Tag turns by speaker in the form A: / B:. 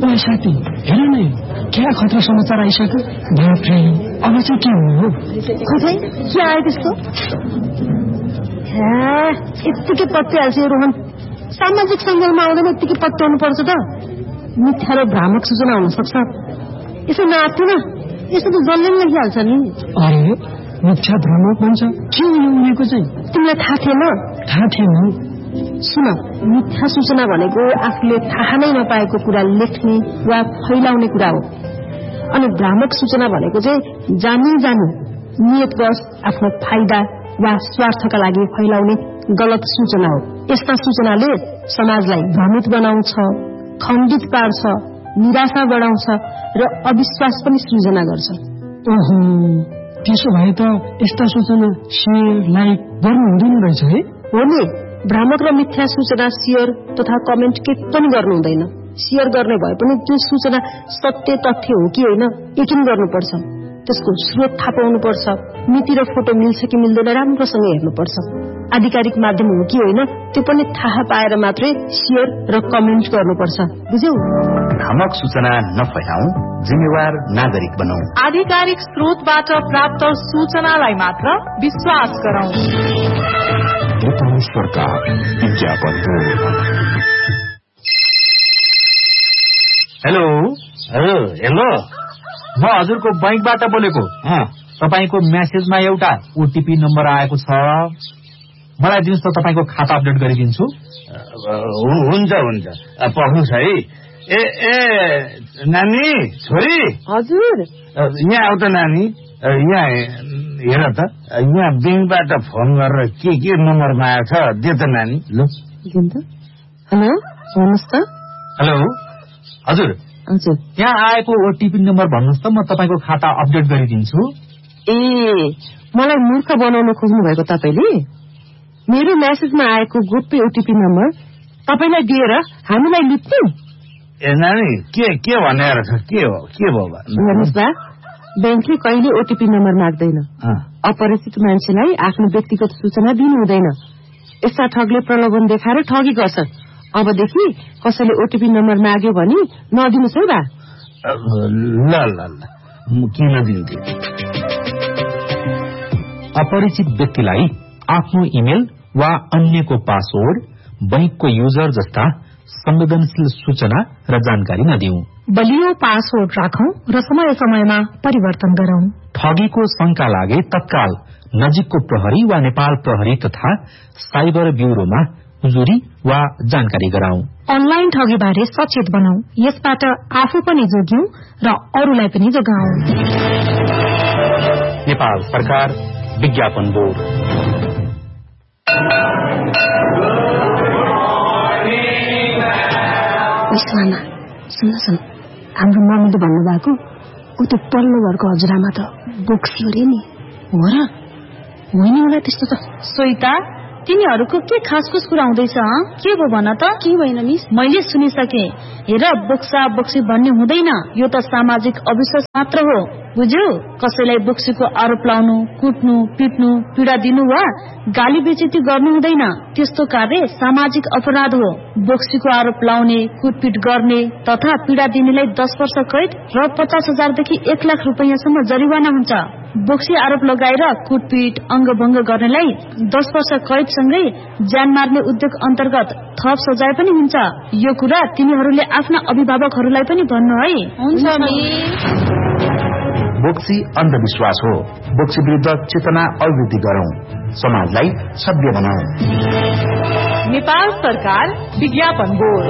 A: ओए साथी हेर न क्या खतरा समाचार आइसक्यो। बाप्रे अब चाहिँ के हुनु हो?
B: खै के आयो त्यस्तो? यत्तिकै पत्याल्छ यो रोहन। सामाजिक सञ्जालमा आउँदैन यत्तिकै पत्याउनु पर्छ त। मिथ्या र भ्रामक सूचना हुन सक्छ। यसो नआत्थ्यो न, यसो त जसले पनि लेखिहाल्छ नि।
A: अरे मिथ्या भ्रामक भन्छ के उनीको चाहिँ?
B: तिमीलाई थाहा थिएन?
A: थाहा थिएन।
B: सुन, मिथ्या सूचना भनेको आफूले थाहा नै नपाएको कुरा लेख्ने वा फैलाउने कुरा हो। अनि भ्रामक सूचना भनेको चाहिँ जानी नियतवश आफ्नो फाइदा वा स्वार्थका लागि फैलाउने गलत सूचना हो। यस्ता सूचनाले समाजलाई भ्रमित बनाउँछ, खण्डित पार्छ, निराशा बढाउँछ र अविश्वास पनि सृजना गर्छ।
A: ओहो, त्यसो भए त यस्ता सूचना शेयर लाइक गर्नु हुँदैन रहेछ है?
B: हो नि, भ्रामक र मिथ्या सूचना शेयर तथा कमेन्ट के पनि गर्नु हुँदैन। शेयर गर्ने भए पनि त्यो सूचना सत्य तथ्य हो कि होइन यकिन गर्नुपर्छ। त्यसको स्रोत थाहा पाउनुपर्छ। मिति र फोटो मिल्छ कि मिल्दैन राम्रोसँग हेर्नुपर्छ। आधिकारिक माध्यम हो कि होइन त्यो पनि थाहा पाएर मात्रै शेयर र कमेन्ट गर्नुपर्छ। बुझ्यौ?
C: भ्रामक सूचना नफैलाऊ, जिम्मेवार नागरिक बनौ।
D: आधिकारिक स्रोतबाट प्राप्त सूचनालाई मात्र विश्वास गरौं।
C: सरकार विज्ञापन हो।
E: हेलो हेलो, म हजुरको बैंकबाट बोलेको। तपाईको मेसेजमा एउटा ओटीपी नम्बर आएको छ, मलाई दिनुहोस् त, तपाईको खाता अपडेट गरिदिन्छु।
C: हुन्छ पक्नुहोस् है। ए नानी, छोरी।
B: हजुर,
C: यहाँ आउ त नानी। यहाँ हेर त, यहाँ बैंकबाट फोन गरेर के नम्बर मागेको छ, दे त नानी। ल
B: हेलो, भन्नुहोस् त।
E: हेलो हजुर, यहाँ आएको ओटीपी नम्बर भन्नुहोस् त, म तपाईको खाता अपडेट गरिदिन्छु।
B: ए, मलाई मूर्ख बनाउन खोज्नु भएको तपाईले? मेरो मेसेजमा आएको गोप्य ओटीपी नम्बर तपाईलाई दिएर हामीलाई लुट्नु?
C: ए नानी, के भनेर छ? के हो?
B: हेर्नुहोस् बा, बैंकले कहिले ओटीपी नम्बर माग्दैन। अपरिचित मान्छेलाई आफ्नो व्यक्तिगत सूचना दिनु हुँदैन। यस्ता ठगले प्रलोभन देखाएर ठगी गर्छ। अबदेखि कसैले ओटीपी नम्बर माग्यो भने नदिनुहोस् है बा।
C: ल किन दिन्थे?
E: अपरिचित व्यक्तिलाई आफ्नो इमेल वा अन्यको पासवर्ड, बैंकको युजर जस्ता संवेदनशील सूचना र जानकारी नदिऊ।
D: बलियो पासवर्ड राखौं र समय समयमा परिवर्तन गरौं।
E: ठगीको शंका लागे तत्काल नजिकको प्रहरी वा नेपाल प्रहरी तथा साइबर ब्यूरोमा हुजुरी वा जानकारी गराऊ।
D: अनलाइन ठगीबारे सचेत बनाऊ। यसबाट आफू पनि जोग्यौं र अरूलाई पनि जोगाऊ।
E: नेपाल सरकार विज्ञापन बोर्ड।
B: मामा, सुन, हाम्रो मम्मीले भन्नुभएको ऊ त्यो पल्लो घरको हजुरआमा त बोक्सी अरे नि। हो र? होइन होला त्यस्तो त।
D: सोइता, तिनीहरूको के खासखुस कुरा हुँदैछ? के भो भन त?
B: के भएन मिस?
D: मैले सुनिसके। हेर, बोक्सा बोक्सी भन्ने हुँदैन। यो त सामाजिक अविश्वास मात्र हो, बुझ्यौ? कसैलाई बोक्सीको आरोप लाउनु, कुट्नु, पिट्नु, पीड़ा दिनु वा गाली बेइज्जती गर्नु हुँदैन। त्यस्तो कार्य सामाजिक अपराध हो। बोक्सीको आरोप लाउने, कुटपिट गर्ने तथा पीड़ा दिनेलाई 10 वर्ष कैद र 50,000 देखि 1 लाख रुपैयाँसम्म जरिवाना हुन्छ। बोक्सी आरोप लगाएर कुटपिट, अंगभंग गर्नेलाई 10 वर्ष कैदसँगै ज्यान मार्ने उद्योग अन्तर्गत थप सजाय पनि हुन्छ। यो कुरा तिनीहरूले आफ्ना अभिभावकहरूलाई पनि भन्नु है।
B: हुन्छ नि।
C: बोक्सी अन्धविश्वास हो। बोक्सी विरुद्ध चेतना अभिवृद्धि गरौं, समाजलाई सभ्य बनाऊ।
D: नेपाल सरकार विज्ञापन बोर्ड।